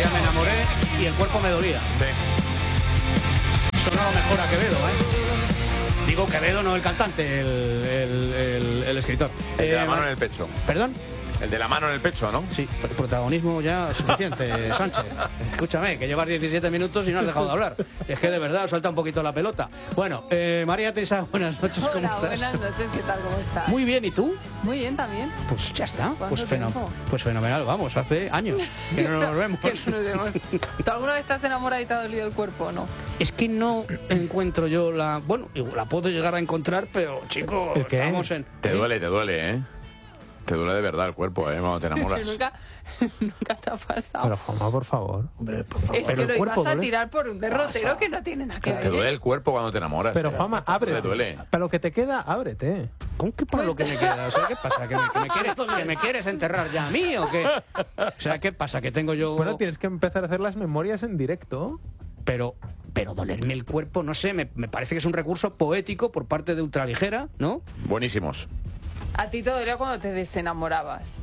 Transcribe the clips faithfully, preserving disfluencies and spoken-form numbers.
ya me enamoré y el cuerpo me dolía. Sí. Eso no lo mejora Quevedo, ¿eh? Digo Quevedo, no el cantante, el, el, el, el escritor. El de la Eh, mano en el pecho. ¿Perdón? El de la mano en el pecho, ¿no? Sí, el protagonismo ya es suficiente, Sánchez. Escúchame, que llevas diecisiete minutos y no has dejado de hablar. Es que de verdad suelta un poquito la pelota. Bueno, eh, María Teresa, buenas noches, ¿cómo Hola, estás? buenas noches, ¿qué tal? ¿Cómo estás? Muy bien, ¿y tú? Muy bien también. Pues ya está, ¿Cuánto pues, feno- tiempo? pues fenomenal, vamos, hace años que no nos vemos. Que no nos vemos. ¿Tú alguna vez estás enamorada y te ha dolido el cuerpo o no? Es que no encuentro yo la... Bueno, igual la puedo llegar a encontrar, pero chicos, ¿El qué? estamos en... Te ¿Eh? duele, te duele, ¿eh? Te duele de verdad el cuerpo, ¿eh? Cuando te enamoras. Que nunca, nunca te ha pasado. Pero Juanma, por favor. Hombre, por favor. Es Pero que el lo cuerpo ibas a duele. tirar por un derrotero que no tiene nada que ver. Te duele el cuerpo cuando te enamoras. Pero ¿eh? Juanma, ábrete. Te duele. Para lo que te queda, ábrete. ¿Cómo que para lo que me queda? O sea, ¿qué pasa? ¿Que me, que me quieres, que me quieres enterrar ya a mí o qué? O sea, ¿qué pasa? ¿Que tengo yo...? Bueno, tienes que empezar a hacer las memorias en directo. Pero, pero dolerme el cuerpo, no sé, me, me parece que es un recurso poético por parte de Ultraligera, ¿no? Buenísimos. A ti te dolía cuando te desenamorabas.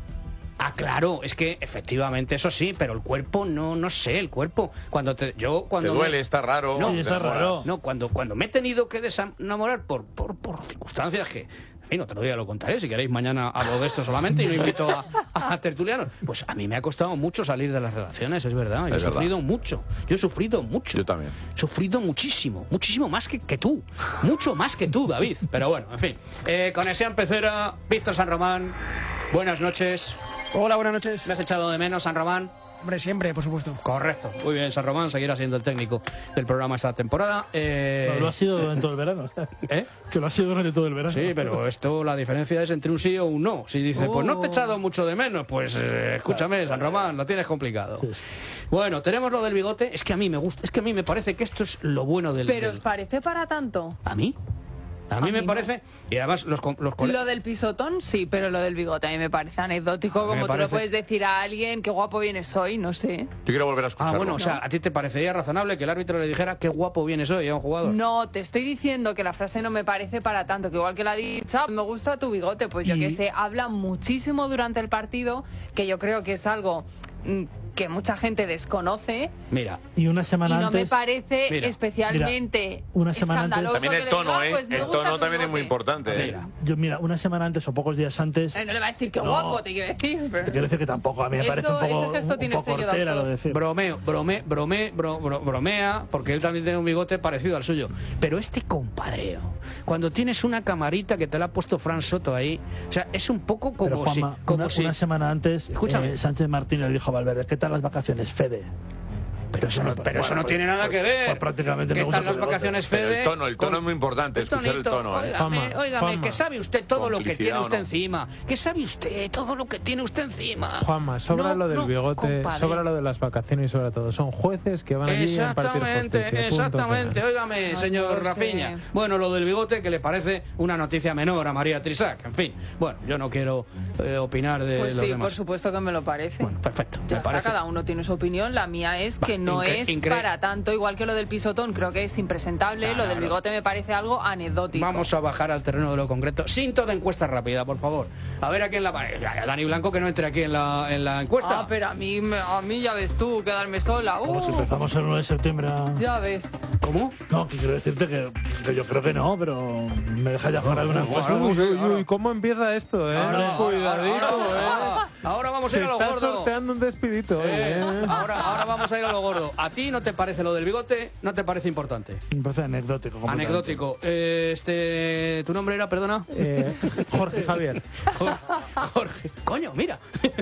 Ah, claro, es que efectivamente eso sí, pero el cuerpo no, no sé, el cuerpo cuando te, yo cuando Te me- duele, está raro. No, Sí, te está enamoras. raro. no, cuando cuando me he tenido que desenamorar por por, por circunstancias que, en fin, otro día lo contaré, si queréis mañana hablo de esto solamente y no invito a, a tertulianos. Pues a mí me ha costado mucho salir de las relaciones, es verdad, yo Es he verdad. sufrido mucho, yo he sufrido mucho. Yo también. He sufrido muchísimo, muchísimo más que, que tú, mucho más que tú, David. Pero bueno, en fin. Eh, Conexión Pecera, Víctor San Román, buenas noches. Hola, buenas noches. ¿Me has echado de menos, San Román? Hombre, siempre, por supuesto. Correcto. Muy bien, San Román seguirá siendo el técnico del programa esta temporada. Eh... Pero lo ha sido durante todo el verano. ¿Eh? Que lo ha sido durante todo el verano. Sí, pero esto, la diferencia es entre un sí o un no. Si dice, pues no te he echado mucho de menos, pues eh, escúchame, San Román, lo tienes complicado. Sí, sí. Bueno, tenemos lo del bigote. Es que a mí me gusta, es que a mí me parece que esto es lo bueno del... ¿Pero del- os parece para tanto? ¿A mí? A mí A me mí no. parece... Y además los, co- los cole- Lo del pisotón, sí, pero lo del bigote a mí me parece anecdótico. A mí me Como tú parece- lo puedes decir a alguien, qué guapo vienes hoy, no sé. Yo quiero volver a Ah, escucharlo. bueno, o sea, ¿a ti te parecería razonable que el árbitro le dijera qué guapo vienes hoy a un jugador? No, te estoy diciendo que la frase no me parece para tanto, que igual que la ha dicho, "Ah, me gusta tu bigote", pues yo Y- que sé, habla muchísimo durante el partido, que yo creo que es algo mm, que mucha gente desconoce Mira, Y una y semana no me antes. parece Mira, especialmente mira, una semana antes- escandaloso También que el le tono, diga, ¿eh? pues me El gusta tono tu también es muy bigote. importante. ¿eh? mira. Yo, mira, una semana antes o pocos días antes. Eh, no le va a decir que No. guapo, te quiero decir. pero- Te quiero decir que tampoco. A mí me Eso- parece un poco, ese gesto un tiene poco sello de hortera autor. lo de decir. Bromeo, brome, brome, bro- bro- bromea, porque él también tiene un bigote parecido al suyo. Pero este compadreo, cuando tienes una camarita que te la ha puesto Fran Soto ahí, o sea, es un poco como Pero Juanma, si... Como una, si una semana antes, Escúchame. eh, Sánchez Martínez le dijo a Valverde: ¿qué tal las vacaciones, Fede? Pero eso no, Bueno, pero eso no pues- tiene nada que ver. pues prácticamente ¿Qué me gusta tal las tu bigote. vacaciones, Pero Fede? el tono, el tono Con- es muy importante, escuchar el tono, ¿eh? Óigame, Fama, óigame, fama. que sabe usted todo lo que Complicidad tiene o usted no. encima. Que sabe usted todo lo que tiene usted encima. Juanma, sobra No, lo del no, bigote, compadre. sobra lo de las vacaciones y sobre todo. Son jueces que van allí a impartir justicia. Exactamente, punto exactamente. final. Óigame, Ay, señor no lo sé. Rafiña. Bueno, lo del bigote que le parece una noticia menor a María Trisac. En fin, bueno, yo no quiero eh, opinar de Pues los sí, demás. por supuesto que me lo parece. Bueno, perfecto. Ya me está, parece. cada uno tiene su opinión. La mía es que Va, no incre- es incre- para tanto, igual que lo del pisotón, creo que es impresentable. No, lo no, del no. bigote me parece algo anecdótico. Vamos a bajar al terreno de lo concreto. Cinto de encuesta rápida, por favor. A ver a quién la... Ya, ya, Dani Blanco que no entre aquí en la, en la encuesta. Ah, pero a mí, me- a mí ya ves tú, quedarme sola. Como si Uh, empezamos el uno de septiembre. a- ya ves. ¿Cómo? No, que quiero decirte que, que yo creo que no, pero me deja ya fuera de una Ahora cosa. vamos Uy, a- uy, uy, ¿cómo empieza esto, eh? Ahora, ahora, Cuidadito, ahora, eh. ahora, ahora vamos a Se ir a lo está gordo. sorteando un despidito, Eh, eh. ahora, ahora vamos a ir a lo gordo. ¿A ti no te parece lo del bigote? ¿No te parece importante? Me parece anecdótico. completamente. Anecdótico. Eh, este, ¿tu nombre era, perdona? Eh, Jorge Javier. Jorge. Jorge. Coño, mira.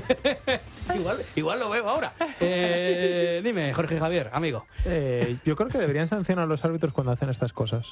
igual, igual lo veo ahora. Eh, dime, Jorge Javier, amigo. Eh, yo creo que deberían sancionar a los árbitros cuando hacen estas cosas.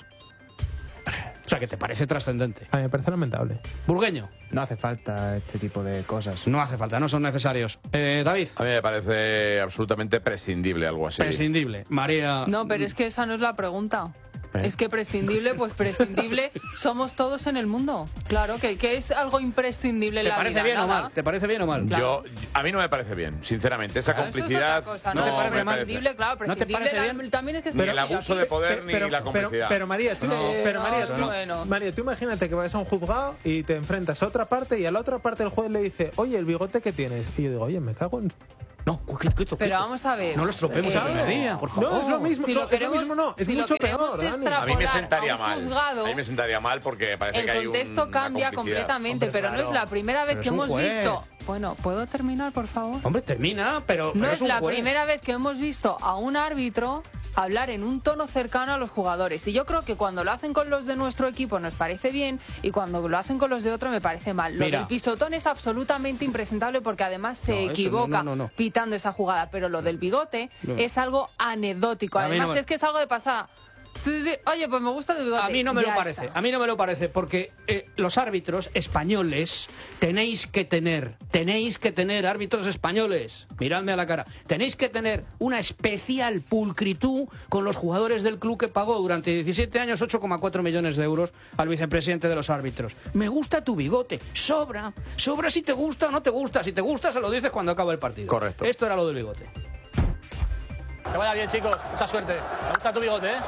O sea, que te parece trascendente. A mí me parece lamentable. Burgueño. No hace falta este tipo de cosas. No hace falta, no son necesarios. Eh, David. A mí me parece absolutamente prescindible algo así. Prescindible. María. No, pero es que esa no es la pregunta. ¿Eh? Es que prescindible, pues prescindible somos todos en el mundo. Claro, que, que es algo imprescindible en ¿Te la parece vida. bien o nada. mal? ¿Te parece bien o mal? Yo, a mí no me parece bien, sinceramente. Esa Claro, eso es complicidad otra cosa, ¿no ¿no? te parece me mal? prescindible, claro, ¿No te prescindible parece la- bien? también es que Ni el estoy abuso aquí. de poder ni la complicidad. Pero, pero María, tú, Sí, pero María, no, tú, bueno. María, tú imagínate que vas a un juzgado y te enfrentas a otra parte y a la otra parte el juez le dice, oye, el bigote que tienes. Y yo digo, oye, me cago en... No, quieto, quieto, Pero quieto. vamos a ver. No lo estropeemos Eh, el primer día, por favor. No es lo mismo, Si no, lo es queremos, lo mismo no, es si lo mucho queremos peor, Dani. A mí me extrapolar sentaría a un mal. juzgado, A mí me sentaría mal porque parece el que hay un, contexto una cambia complicidad. completamente, Hombre, pero no es claro. la primera vez Pero que es un hemos juez. visto. Bueno, ¿puedo terminar, por favor? Hombre, termina, pero, No pero es un la juez. primera vez que hemos visto a un árbitro hablar en un tono cercano a los jugadores. Y yo creo que cuando lo hacen con los de nuestro equipo nos parece bien y cuando lo hacen con los de otro me parece mal. Lo Mira. del pisotón es absolutamente impresentable porque además se No, eso equivoca no, no, no, no. pitando esa jugada. Pero lo del bigote No. es algo anecdótico. A mí Además no me- es que es algo de pasada. Sí, sí, oye, pues me gusta el bigote. A mí no me Ya lo parece, está. a mí no me lo parece, porque eh, los árbitros españoles tenéis que tener, tenéis que tener árbitros españoles, miradme a la cara, tenéis que tener una especial pulcritud con los jugadores del club que pagó durante diecisiete años ocho coma cuatro millones de euros al vicepresidente de los árbitros. Me gusta tu bigote, sobra, sobra si te gusta o no te gusta, si te gusta se lo dices cuando acaba el partido. Correcto. Esto era lo del bigote. Que vaya bien, chicos. Mucha suerte. Me gusta tu bigote, ¿eh?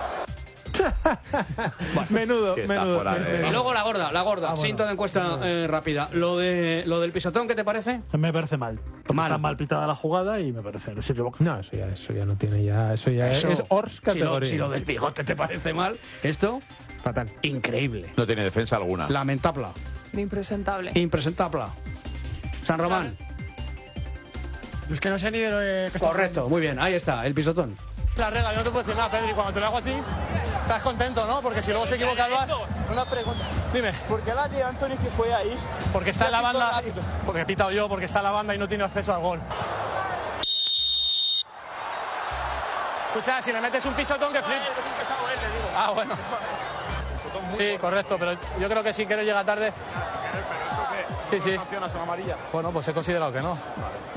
Menudo, Es que está menudo. fuera de- menudo. Y luego la gorda, la gorda, Ah, bueno. cinto de encuesta eh, rápida. Lo de lo del pisotón, ¿qué te parece? Me parece mal. Porque Mal. está mal pitada la jugada y me parece que se equivoca. No, eso ya, eso ya no tiene ya, eso ya Eso, es Ors si lo, categoría. si lo del bigote te parece mal, esto, Fatal. increíble. No tiene defensa alguna. Lamentable. Impresentable. Impresentable. San Román. Es que no sé ni de lo que está Correcto, muy bien, ahí está, el pisotón. La regla, yo no te puedo decir nada, Pedri. Cuando te lo hago a ti, estás contento, ¿no? Porque si luego se equivoca el V A R... Una pregunta. Dime. ¿Por qué la de Anthony que fue ahí? Porque está en la Ya pitó banda... rápido. Porque he pitado yo, porque está en la banda y no tiene acceso al gol. Escucha, si le metes un pisotón que flip... Ah, bueno. Sí, correcto, pero yo creo que si quieres llega tarde... Sí, sí. Bueno, pues he considerado que no.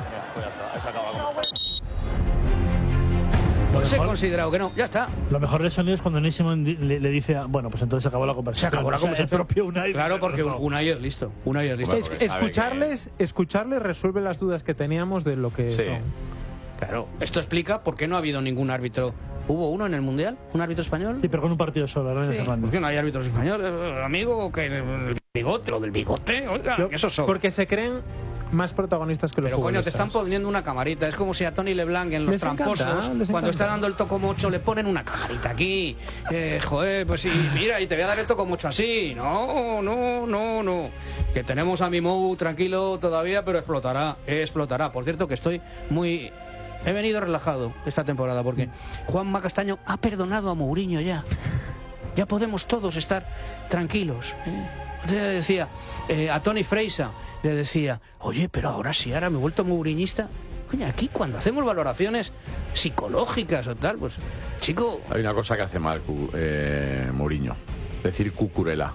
Pues he considerado que no, ya está. Lo mejor del sonido es cuando Nissimon di- le, le dice, a- bueno, pues entonces se acabó la conversación. Se acabó la O sea, conversación. El propio Unai. Claro, porque No. Unai es listo. Unai es listo. Hombre, Es- porque sabe escucharles, escucharles resuelve las dudas que teníamos de lo que Sí. son. Claro, esto explica por qué no ha habido ningún árbitro. ¿Hubo uno en el Mundial? ¿Un árbitro español? Sí, pero con un partido solo, ¿no? Sí. Fernando. ¿Por qué no hay árbitros españoles, eh, amigo? Que el bigote, lo del bigote, oiga, Yo- que eso son. Porque se creen más protagonistas que los Pero coño, te futbolistas. están poniendo una camarita. Es como si a Tony LeBlanc en los Les encanta, tramposos, les cuando encanta. está dando el tocomocho, le ponen una camarita aquí. Eh, joder, pues sí, mira, y te voy a dar el tocomocho así. No, no, no, no. Que tenemos a Mimou tranquilo todavía, pero explotará, explotará. Por cierto, que estoy muy... He venido relajado esta temporada porque Juanma Castaño ha perdonado a Mourinho ya. Ya podemos todos estar tranquilos. ¿eh? Entonces decía, eh, a Tony Freisa le decía, oye, pero ahora sí, ahora me he vuelto mouriñista. Coño, aquí cuando hacemos valoraciones psicológicas o tal, pues, chico, Hay una cosa que hace mal Cu- eh, Mourinho. Decir cucurela.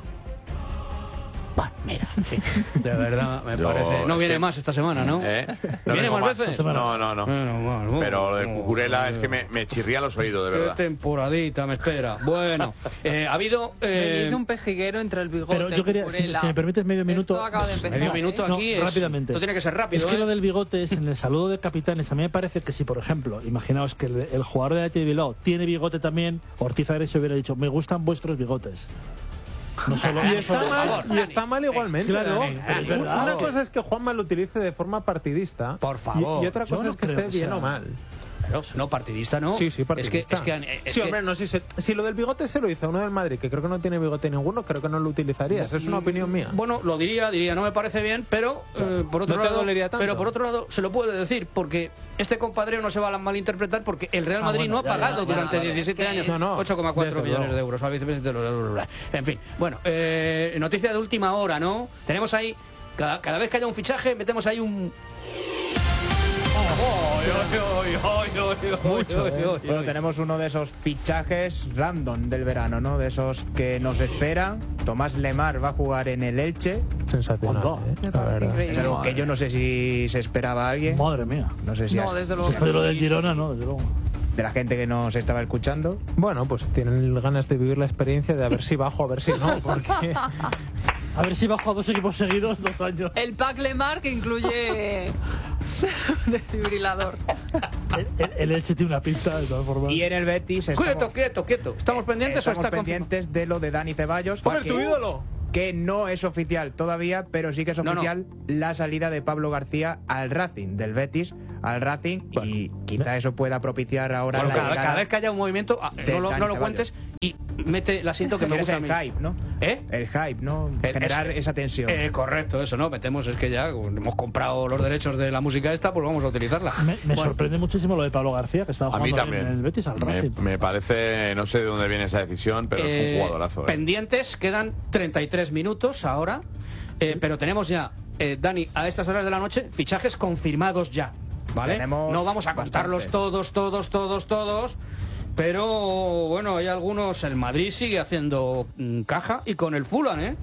va, mira, en fin, de verdad me Yo- parece. No es viene que- más esta semana, ¿no? ¿Eh? No ¿Viene vengo más más. veces? No, no, no. Bueno, bueno, Pero lo de bueno, cucurela es que me, me chirría los oídos, de Qué verdad. temporadita me espera. Bueno, eh, ha habido... Me eh, dice un pejiguero entre el bigote. Pero yo quería, si, Cucurella. si me permites medio minuto. Esto acaba de empezar, medio ¿eh? minuto No, aquí es... rápidamente. Esto tiene que ser rápido, Es que ¿eh? lo del bigote es en el saludo de capitanes. A mí me parece que si, por ejemplo, imaginaos que el, el jugador de Athletic de Bilbao tiene bigote también, Ortiz Ares hubiera dicho, me gustan vuestros bigotes. No solo, Y no está solo- mal, favor, y Dani. está mal igualmente. Claro, Dani. pero es Una verdad. cosa es que Juanma lo utilice de forma partidista. Por favor. Y, y otra Yo cosa no es que creo esté que bien sea. o mal. Pero, no, partidista no. Sí, sí, partidista. Es que... Es que, es sí, que- hombre, no, si, se- si lo del bigote se lo hizo uno del Madrid, que creo que no tiene bigote ninguno, creo que no lo utilizarías. Es una opinión mía. Bueno, lo diría, diría, no me parece bien, pero eh, por otro ¿No te lado, dolería tanto? pero por otro lado se lo puede decir porque este compadreo no se va a malinterpretar porque el Real Ah, Madrid bueno, no ha ya, pagado ya, ya, durante claro. diecisiete Es que- años No, no, ocho coma cuatro desde millones luego. de euros al vicepresidente. bla, bla, bla, bla. En fin, bueno, eh, noticia de última hora, ¿no? Tenemos ahí cada, cada vez que haya un fichaje metemos ahí un Mucho, ¿eh? Bueno, tenemos uno de esos fichajes random del verano, ¿no? De esos que nos esperan. Tomás Lemar va a jugar en el Elche. Sensacional. Hondo. ¿eh? Me La parece verdad. increíble. Es algo que yo no sé si se esperaba a alguien. Madre mía. No sé si No, has- desde luego. Después de lo del Girona, no, desde luego. de la gente que nos estaba escuchando. Bueno, pues tienen ganas de vivir la experiencia de a ver si bajo, a ver si no, porque... A ver si bajo a dos equipos seguidos dos años. El pack Lemar que incluye desfibrilador. El, el, el Elche tiene una pinta, de todas formas. Y en el Betis Quieto, estamos, quieto, quieto. ¿Estamos pendientes estamos o está pendientes de lo de Dani Ceballos. ¡Hombre, que- tu ídolo! que no es oficial todavía, pero sí que es oficial no, no. la salida de Pablo García al Racing, del Betis al Racing, bueno, y quizá eso pueda propiciar ahora bueno, la cada, llegada cada vez que haya un movimiento, no lo, no lo cuentes y mete el asiento que me gusta el a mí. hype, ¿no? ¿Eh? El hype, ¿no? El, Generar ese, esa tensión. Eh, correcto, eso, ¿no? Metemos, es que ya hemos comprado los derechos de la música esta, pues vamos a utilizarla. Me, me bueno, sorprende muchísimo lo de Pablo García, que estaba jugando a mí también. en el Betis al me, Racing. Me parece, no sé de dónde viene esa decisión, pero eh, es un jugadorazo. ¿eh? Pendientes, quedan treinta y tres minutos ahora, eh, sí. pero tenemos ya, eh, Dani, a estas horas de la noche, fichajes confirmados ya, ¿vale? Tenemos no vamos a contarlos bastante. todos, todos, todos, todos. Pero bueno, hay algunos. El Madrid sigue haciendo mm, caja y con el Fulham, ¿eh?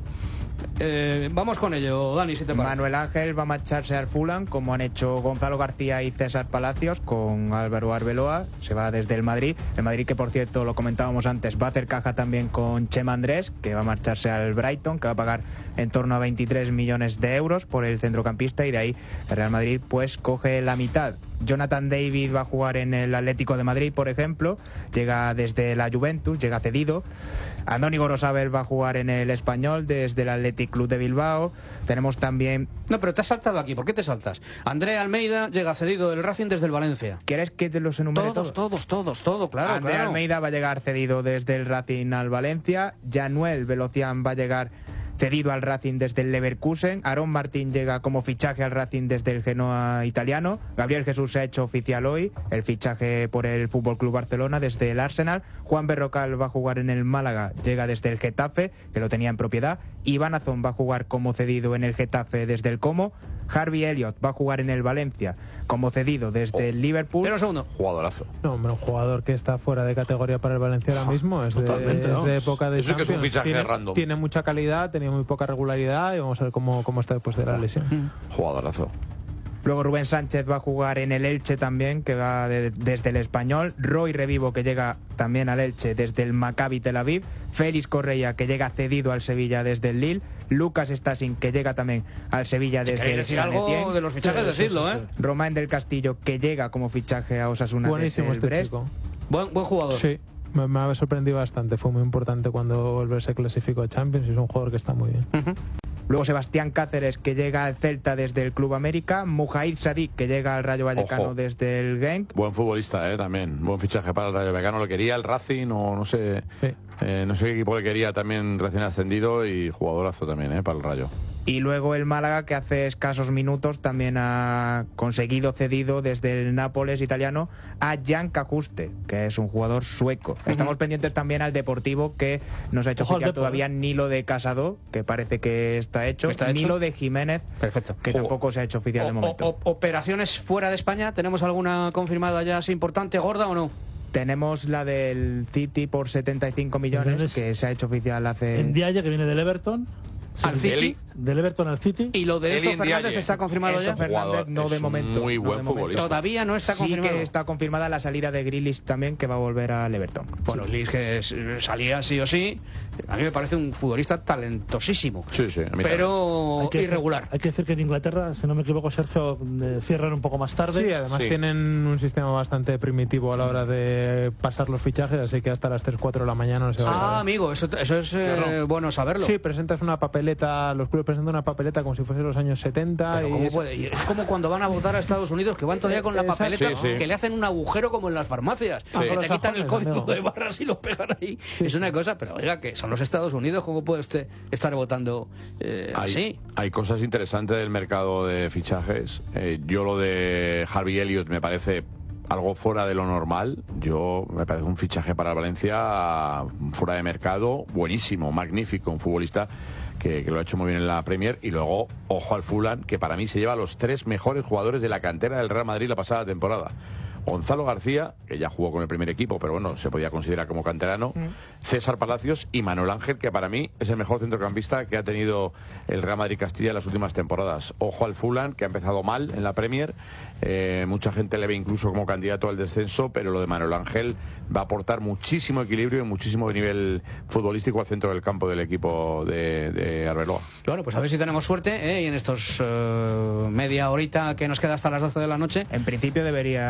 Eh, vamos con ello, Dani, si te parece. Manuel Ángel va a marcharse al Fulham, como han hecho Gonzalo García y César Palacios, con Álvaro Arbeloa. Se va desde el Madrid. El Madrid, que por cierto, lo comentábamos antes, va a hacer caja también con Chema Andrés, que va a marcharse al Brighton, que va a pagar en torno a veintitrés millones de euros por el centrocampista, y de ahí el Real Madrid pues coge la mitad. Jonathan David va a jugar en el Atlético de Madrid, por ejemplo, llega desde la Juventus, llega cedido. Andoni Gorosabel va a jugar en el Español desde el Athletic Club de Bilbao. Tenemos también... No, pero te has saltado aquí, ¿por qué te saltas? André Almeida llega cedido del Racing desde el Valencia. ¿Quieres que te los enumere todos? Todos, todos, todos, todo, claro. André claro. Almeida va a llegar cedido desde el Racing al Valencia. Januel Velocián va a llegar cedido al Racing desde el Leverkusen. Aarón Martín llega como fichaje al Racing desde el Genoa italiano. Gabriel Jesús se ha hecho oficial hoy el fichaje por el F C Barcelona desde el Arsenal. Juan Berrocal va a jugar en el Málaga, llega desde el Getafe, que lo tenía en propiedad. Iván Azón va a jugar como cedido en el Getafe desde el Como. Harvey Elliott va a jugar en el Valencia como cedido desde oh. el Liverpool. Pero un segundo. Jugadorazo. No, hombre, un jugador que está fuera de categoría para el Valencia ahora mismo. Es, de, es de época de Eso Champions. Que es un fichaje tiene, random. Tiene mucha calidad, tenía muy poca regularidad y vamos a ver cómo, cómo está después de la lesión. Mm. Jugadorazo. Luego Rubén Sánchez va a jugar en el Elche también, que va de, desde el Español. Roy Revivo, que llega también al Elche desde el Maccabi Tel Aviv. Félix Correia, que llega cedido al Sevilla desde el Lille. Lucas Stasin, que llega también al Sevilla desde el decir San algo Etienne. de los fichajes, sí, decirlo, sí, sí, ¿eh? Sí. Román del Castillo, que llega como fichaje a Osasuna Buenísimo desde el este Brest. chico. Buen, buen jugador. Sí. Me, me ha sorprendido bastante, fue muy importante cuando el Brest se clasificó a Champions y es un jugador que está muy bien. Uh-huh. Luego Sebastián Cáceres, que llega al Celta desde el Club América. Mujaid Sadik, que llega al Rayo Vallecano Ojo. desde el Genk. Buen futbolista, eh, también. Buen fichaje para el Rayo Vallecano. Lo quería el Racing o no sé... Sí. Eh, no sé qué equipo le quería, también recién ascendido, y jugadorazo también, eh, para el Rayo. Y luego el Málaga, que hace escasos minutos también ha conseguido cedido desde el Nápoles italiano a Jan Kajuste, que es un jugador sueco. Uh-huh. Estamos pendientes también al Deportivo, que no se ha hecho Ojo oficial todavía eh. ni lo de Casado, que parece que está hecho, ¿Está ni hecho? lo de Jiménez, Perfecto. que Ojo. tampoco se ha hecho oficial o, de momento. O, o, ¿Operaciones fuera de España? ¿Tenemos alguna confirmada ya así importante, gorda o no? Tenemos la del City por setenta y cinco millones, que se ha hecho oficial hace... En Diaye, que viene del Everton. Al City. Del Everton al City. ¿Y lo de Enzo Fernández está confirmado Enzo ya? Fernández no de momento. Muy buen no de futbolista. momento. Todavía no está confirmado. Sí que está confirmada la salida de Grealish también, que va a volver al Everton. Bueno, sí. Grealish que salía sí o sí. A mí me parece un futbolista talentosísimo. Sí, sí. A mí pero hay que irregular. Decir, hay que decir que en Inglaterra, si no me equivoco, Sergio, eh, cierran un poco más tarde. Sí, además sí. tienen un sistema bastante primitivo a la hora de pasar los fichajes, así que hasta las tres, cuatro de la mañana no se va ah, a ver. Ah, amigo, eso, eso es eh, bueno saberlo. Sí, presentas una papeleta, los clubes presentan una papeleta como si fuese los años setenta. Y es... es como cuando van a votar a Estados Unidos, que van todavía con la papeleta, sí, sí. que le hacen un agujero como en las farmacias. Sí. Que te quitan sajones, el código amigo. de barras y lo pegan ahí. Sí, es una cosa, pero oiga, que son los Estados Unidos, ¿cómo puede usted estar votando eh, hay, así? Hay cosas interesantes del mercado de fichajes. Eh, yo lo de Harvey Elliott me parece algo fuera de lo normal. Yo me parece un fichaje para el Valencia fuera de mercado, buenísimo, magnífico, un futbolista que, que lo ha hecho muy bien en la Premier. Y luego, ojo al Fulham, que para mí se lleva a los tres mejores jugadores de la cantera del Real Madrid la pasada temporada. Gonzalo García, que ya jugó con el primer equipo, pero bueno, se podía considerar como canterano, mm. César Palacios y Manuel Ángel, que para mí es el mejor centrocampista que ha tenido el Real Madrid Castilla en las últimas temporadas. Ojo al Fulham, que ha empezado mal en la Premier, eh, mucha gente le ve incluso como candidato al descenso, pero lo de Manuel Ángel va a aportar muchísimo equilibrio y muchísimo nivel futbolístico al centro del campo del equipo de, de Arbeloa. Bueno, pues a ver si tenemos suerte, ¿eh? Y en estos uh, media horita que nos queda hasta las doce de la noche, en principio debería se produce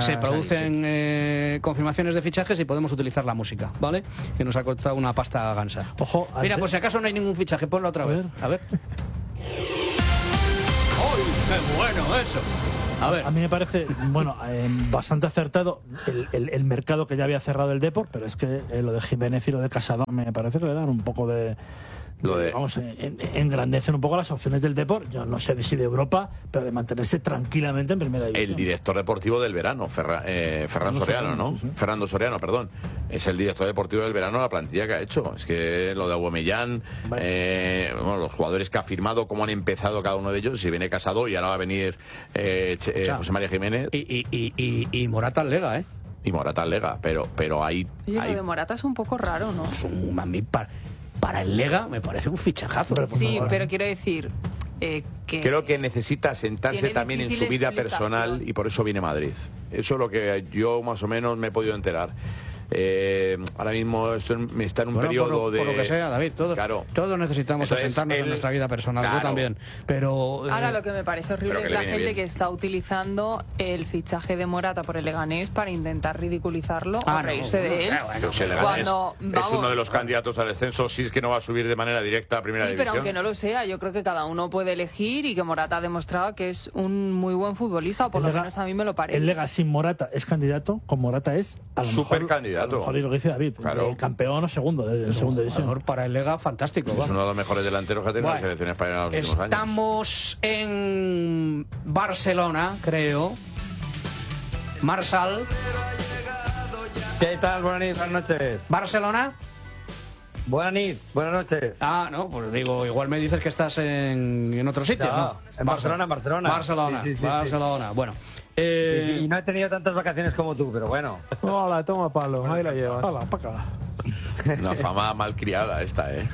dicen eh, confirmaciones de fichajes y podemos utilizar la música, ¿vale? Que nos ha costado una pasta gansa. Ojo, Mira, antes- por si acaso no hay ningún fichaje, ponlo otra A vez. ver. A ver. ¡Ay, qué bueno eso! A ver. A mí me parece, bueno, eh, bastante acertado el, el- el mercado que ya había cerrado el Depor, pero es que eh, lo de Jiménez y lo de Casado me parece que le dan un poco de... Lo de- Vamos, en- engrandecen un poco las opciones del Depor, yo no sé de si de Europa, pero de mantenerse tranquilamente en primera división. El director deportivo del verano, Ferra- eh, Ferran Fernando Soriano, Soriano, ¿no? sí, sí. Fernando Soriano, perdón. Es el director deportivo del verano, la plantilla que ha hecho. Es que lo de Aubameyang, Vale. eh, bueno, los jugadores que ha firmado, cómo han empezado cada uno de ellos, si viene Casado y ahora va a venir eh, Che- eh, Chao. José María Jiménez Y, y, y, y, y Morata al Lega, ¿eh? y Morata al Lega, pero, pero hay... Oye, hay- lo de Morata es un poco raro, ¿no? Es un, a mí, para, para el Lega me parece un fichajazo. Pero, por Sí, favor. pero quiero decir eh, que... Creo que necesita sentarse Tiene también en su difícil vida explicación. personal y por eso viene a Madrid. Eso es lo que yo más o menos me he podido enterar. Eh, ahora mismo esto en- está en un Bueno, periodo por lo, de... por lo que sea, David, todos, Claro. todos necesitamos Entonces, asentarnos él- en nuestra vida personal, yo Claro. también. Pero eh, Ahora lo que me parece horrible Pero que es le la viene gente bien. que está utilizando el fichaje de Morata por el Leganés para intentar ridiculizarlo Ah, o no, reírse no, de él. no, bueno, Pero si el Leganés Cuando, es vamos, uno de los candidatos al descenso, si es que no va a subir de manera directa a primera Sí, pero división. aunque no lo sea, yo creo que cada uno puede elegir y que Morata ha demostrado que es un muy buen futbolista, o por El lo Lega- menos a mí me lo parece. El Lega sin Morata es candidato, con Morata es a lo Súper mejor, candidato. A lo mejor, y lo que dice David, Claro. de campeón o segundo, de, de segunda división. jugador para el Lega fantástico. va. Es uno de los mejores delanteros que ha tenido Bueno, la selección española en los últimos años. Estamos en Barcelona, creo. Marsal, ¿Qué tal? Buenas noches. Buenas noches. Barcelona. Buenas noches. Buenas noches. Ah, no, pues digo, igual me dices que estás en, en otro sitio, No, ¿no? en Barcelona, en Barcelona. Barcelona, Sí, sí, sí, Barcelona. Bueno, Sí, eh, sí, y no he tenido tantas vacaciones como tú, pero bueno. Hola, toma palo, ahí la llevas. Hala, pa' acá. Una fama malcriada esta, ¿eh?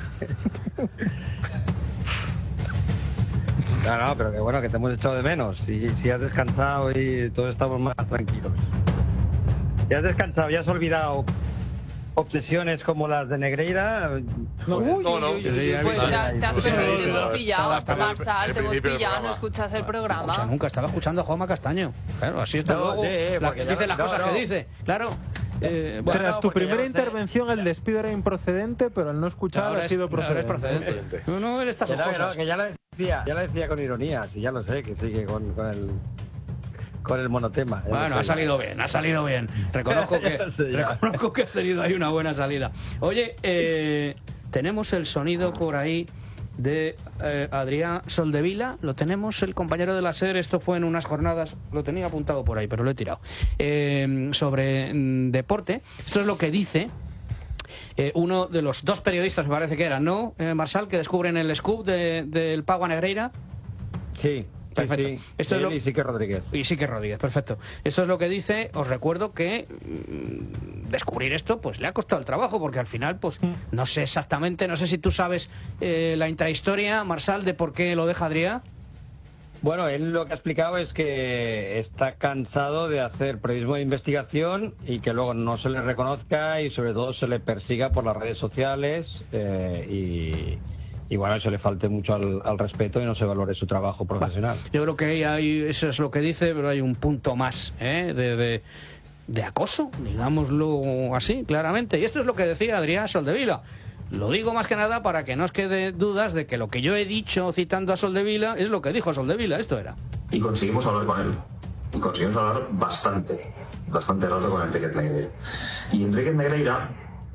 No, no, pero que bueno, que te hemos echado de menos. Si, si has descansado y todos estamos más tranquilos. Ya has descansado, ya has olvidado obsesiones como las de Negreira. Uy, uy, no, no, uy, sí, uy, sí, ya he pues visto. te, te has Sí, perdido, sí, te hemos sí, pillado, estaba hasta el- Marsal, el te hemos principio del pillado, no programa. escuchas el escucha, programa. nunca estaba escuchando a Juanma Castaño. Claro, así está No, luego. sí, la porque que ya dice no- las no, cosas no. que dice. Claro. Eh, bueno, Tras no, tu porque primera ya lo sé. intervención, el despido era improcedente, pero al no escuchar ahora ha es- sido ahora es procedente. procedente. No, no, él estas Que, son no, que, no, cosas. que ya lo decía, ya lo decía con ironía, sí, ya lo sé, que sí, que con, con el con el monotema. ya lo Bueno, sé. ha salido bien, ha salido bien. Reconozco que, Ya lo sé, ya. reconozco que has tenido ahí una buena salida. Oye, eh, tenemos el sonido por ahí de eh, Adrián Soldevila. Lo tenemos, el compañero de la SER. Esto fue en unas jornadas, lo tenía apuntado por ahí, pero lo he tirado. Eh, sobre mm, deporte. Esto es lo que dice eh, uno de los dos periodistas, me parece que eran, ¿no, eh, Marsal? Que descubren el scoop de- del Pago a Negreira. Sí, Perfecto. sí, sí. Esto es Él lo- y Sique Rodríguez. Y sí que Rodríguez, perfecto. Esto es lo que dice. Os recuerdo que mm, descubrir esto pues le ha costado el trabajo, porque al final pues no sé exactamente, no sé si tú sabes eh, la intrahistoria, Marsal, de por qué lo deja Adrià. Bueno, él lo que ha explicado es que está cansado de hacer periodismo de investigación y que luego no se le reconozca y sobre todo se le persiga por las redes sociales eh, y, y bueno, se le falte mucho al, al respeto y no se valore su trabajo profesional. Yo creo que ahí hay, eso es lo que dice, pero hay un punto más ¿eh? de, de, de acoso, digámoslo así, claramente. Y esto es lo que decía Adrià Soldevila. Lo digo más que nada para que no os quede dudas de que lo que yo he dicho citando a Soldevila es lo que dijo Soldevila. Esto era. Y conseguimos hablar con él. Y conseguimos hablar bastante, bastante rato con Enríquez Negreira. Y Enríquez Negreira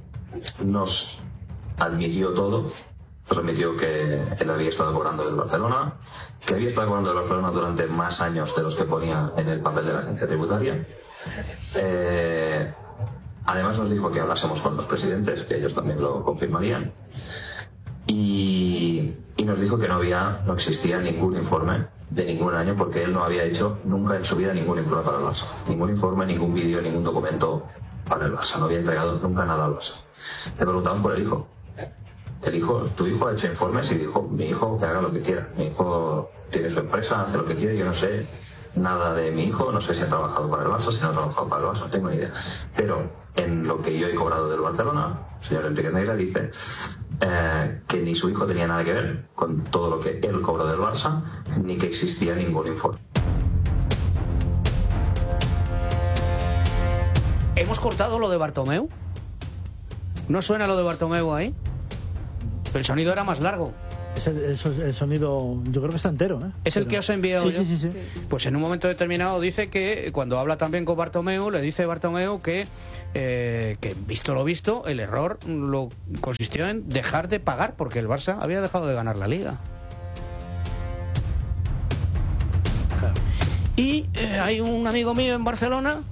nos admitió todo. Nos admitió que él había estado cobrando del Barcelona, que había estado cobrando del Barcelona durante más años de los que ponía en el papel de la agencia tributaria. Eh, además nos dijo que hablásemos con los presidentes, que ellos también lo confirmarían. Y, y nos dijo que no había, no existía ningún informe de ningún año, porque él no había hecho nunca en su vida ningún informe para el Barça. Ningún informe, ningún vídeo, ningún documento para el Barça. No había entregado nunca nada al Barça. Le preguntamos por el hijo. El hijo, tu hijo ha hecho informes y dijo, mi hijo que haga lo que quiera. Mi hijo tiene su empresa, hace lo que quiere, yo no sé nada de mi hijo, no sé si ha trabajado para el Barça, si no ha trabajado para el Barça, no tengo ni idea. Pero en lo que yo he cobrado del Barcelona, el señor Enríquez Negreira dice eh, que ni su hijo tenía nada que ver con todo lo que él cobró del Barça, ni que existía ningún informe. ¿Hemos cortado lo de Bartomeu? ¿No suena lo de Bartomeu ahí? El sonido era más largo. Es el, el, el sonido, yo creo que está entero, ¿eh? Es el Pero... que os he enviado sí, yo. Sí, sí, sí. Pues en un momento determinado dice que, cuando habla también con Bartomeu, le dice Bartomeu que, eh, que visto lo visto, el error lo consistió en dejar de pagar, porque el Barça había dejado de ganar la Liga. Claro. Y eh, hay un amigo mío en Barcelona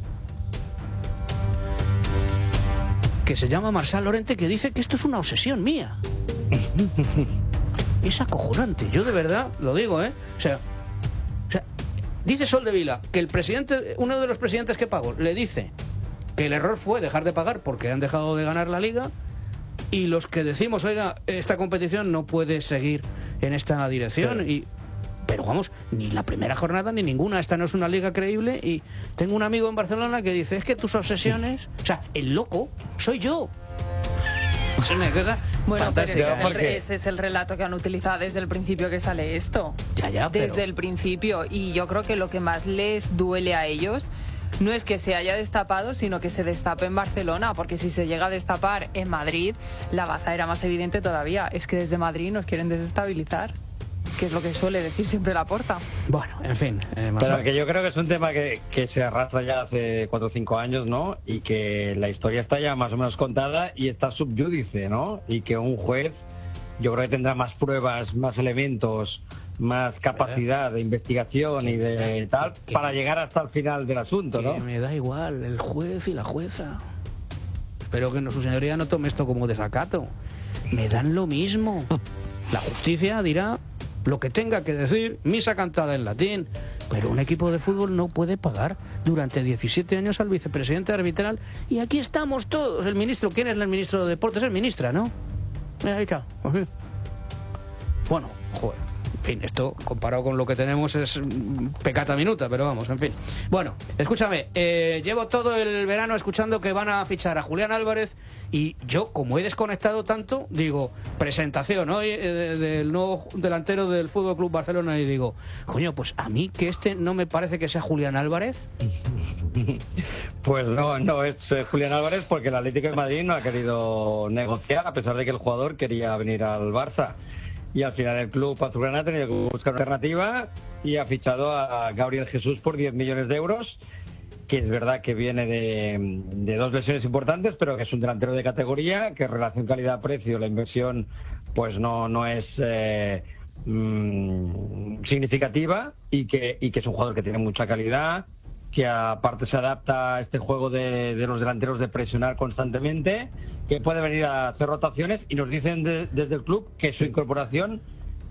que se llama Marçal Lorente, que dice que esto es una obsesión mía. Es acojonante, yo de verdad lo digo, ¿eh? O sea, o sea, dice Soldevila que el presidente, uno de los presidentes que pagó, le dice que el error fue dejar de pagar porque han dejado de ganar la Liga, y los que decimos, oiga, esta competición no puede seguir en esta dirección, sí. y pero vamos, ni la primera jornada ni ninguna, esta no es una liga creíble. Y tengo un amigo en Barcelona que dice, es que tus obsesiones, o sea, el loco soy yo. Se me queda bueno, pero ese es, el, porque... ese es el relato que han utilizado desde el principio que sale esto. Ya, ya, desde pero... el principio. Y yo creo que lo que más les duele a ellos no es que se haya destapado, sino que se destape en Barcelona, porque si se llega a destapar en Madrid, la baza era más evidente todavía. Es que desde Madrid nos quieren desestabilizar, que es lo que suele decir siempre Laporta. Bueno, en fin. Eh, Pero que yo creo que es un tema que, que se arrastra ya hace cuatro o cinco años, ¿no? Y que la historia está ya más o menos contada y está subyúdice, ¿no? Y que un juez, yo creo que tendrá más pruebas, más elementos, más capacidad de investigación y de tal, para llegar hasta el final del asunto, ¿no? Me da igual el juez y la jueza. Espero que no, su señoría no tome esto como desacato. Me dan lo mismo. La justicia dirá lo que tenga que decir, misa cantada en latín, pero un equipo de fútbol no puede pagar durante diecisiete años al vicepresidente arbitral, y aquí estamos todos. El ministro, ¿quién es el ministro de Deportes? Es ministra, ¿no? Ahí está. Bueno, joder. En fin, esto comparado con lo que tenemos es pecata minuta, pero vamos, en fin. Bueno, escúchame, eh, llevo todo el verano escuchando que van a fichar a Julián Álvarez, y yo, como he desconectado tanto, digo, presentación hoy eh, del nuevo delantero del Fútbol Club Barcelona, y digo, coño, pues a mí que este no me parece que sea Julián Álvarez. Pues no, no es eh, Julián Álvarez, porque el Atlético de Madrid no ha querido negociar, a pesar de que el jugador quería venir al Barça. Y al final el club azulgrana ha tenido que buscar una alternativa y ha fichado a Gabriel Jesús por diez millones de euros, que es verdad que viene de, de dos lesiones importantes, pero que es un delantero de categoría, que en relación calidad-precio la inversión pues no, no es eh, mmm, significativa, y que, y que es un jugador que tiene mucha calidad, que aparte se adapta a este juego de, de los delanteros de presionar constantemente, que puede venir a hacer rotaciones, y nos dicen de, desde el club que su incorporación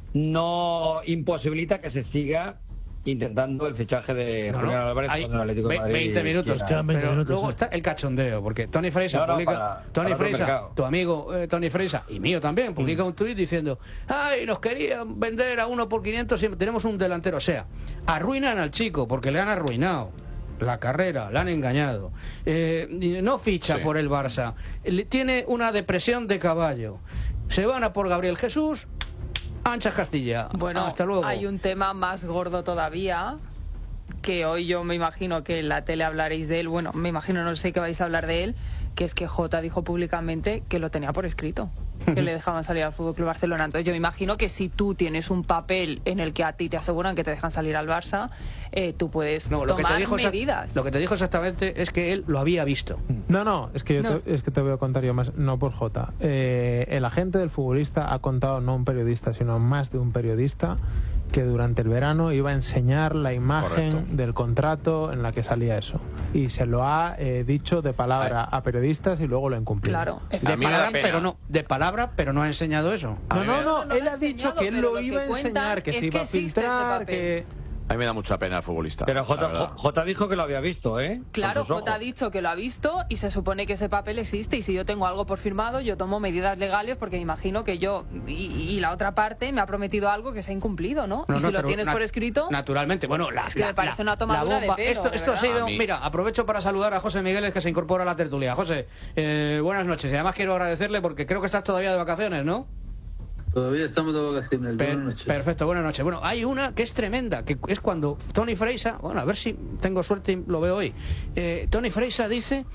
no imposibilita que se siga intentando el fichaje de no, Julián no, Álvarez hay con el Atlético de Madrid. veinte minutos, quiera. pero minutos, luego sí. está el cachondeo, porque Tony Freisa no, no, publica, para, Tony para Freisa, tu amigo eh, Tony Freisa, y mío también, publica mm. un tuit diciendo, ay, nos querían vender a uno por quinientos y tenemos un delantero. O sea, arruinan al chico porque le han arruinado la carrera, la han engañado, eh, no ficha sí. por el Barça, tiene una depresión de caballo, se van a por Gabriel Jesús, anchas Castilla. Bueno, hasta luego. Hay un tema más gordo todavía, que hoy yo me imagino que en la tele hablaréis de él. Bueno, me imagino, no sé qué vais a hablar de él, que es que Jota dijo públicamente que lo tenía por escrito, que le dejaban salir al Fútbol Club Barcelona. Entonces yo me imagino que si tú tienes un papel en el que a ti te aseguran que te dejan salir al Barça, eh, tú puedes no, lo tomar que te dijo medidas. Lo que te dijo exactamente es que él lo había visto. No, no, es que, yo no. Te, es que te voy a contar yo más, no por Jota. Eh, el agente del futbolista ha contado, no un periodista, sino más de un periodista, que durante el verano iba a enseñar la imagen Correcto. del contrato en la que salía eso. Y se lo ha eh, dicho de palabra Ay. a periodistas y luego lo ha incumplido. Claro. De palabra, pero no, de palabra, pero no ha enseñado eso. No, no, no, no, él no ha dicho que él lo, lo iba a enseñar, que se iba a filtrar, que... A mí me da mucha pena el futbolista. Pero Jota, Jota dijo que lo había visto, ¿eh? Claro, Jota ha dicho que lo ha visto y se supone que ese papel existe, y si yo tengo algo por firmado, yo tomo medidas legales, porque me imagino que yo y, y la otra parte me ha prometido algo que se ha incumplido, ¿no? no y no, si lo tienes por escrito... Naturalmente. Bueno, la, es que la, me parece la, una tomadura de pelo. Esto, esto ha sido... mí... Mira, aprovecho para saludar a José Migueles, que se incorpora a la tertulia. José, eh, buenas noches. Y además quiero agradecerle porque creo que estás todavía de vacaciones, ¿no? Todavía estamos de vacaciones. Per buenas noches. Perfecto, buenas noches. Bueno, hay una que es tremenda, que es cuando Tony Freisa, bueno, a ver si tengo suerte y lo veo hoy. Eh, Tony Freisa dice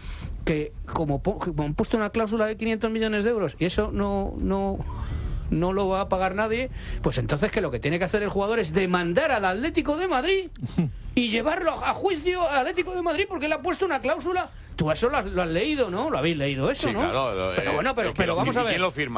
que como, po- como han puesto una cláusula de quinientos millones de euros y eso no no no lo va a pagar nadie, pues entonces que lo que tiene que hacer el jugador es demandar al Atlético de Madrid y llevarlo a juicio al Atlético de Madrid porque le ha puesto una cláusula. Tú eso lo has, lo has leído, ¿no? Lo habéis leído eso, Sí, ¿no? claro. lo- Pero eh, bueno, pero, el que pero lo vamos firma, a ver. ¿quién lo firma?